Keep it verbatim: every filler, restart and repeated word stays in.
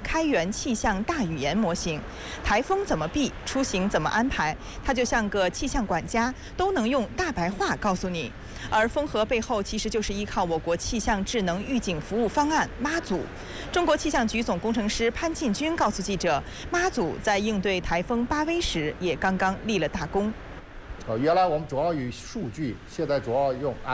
开源气象大语言模型。台风怎么避，出行怎么安排，它就像个气象管家，都能用大白话告诉你。而风和背后其实就是依靠我国气象智能预警服务方案妈祖。中国气象局总工程师潘进军告诉记者，妈祖在应对台风巴威时也刚刚立了大功。 呃，原来我们主要以数据，现在主要用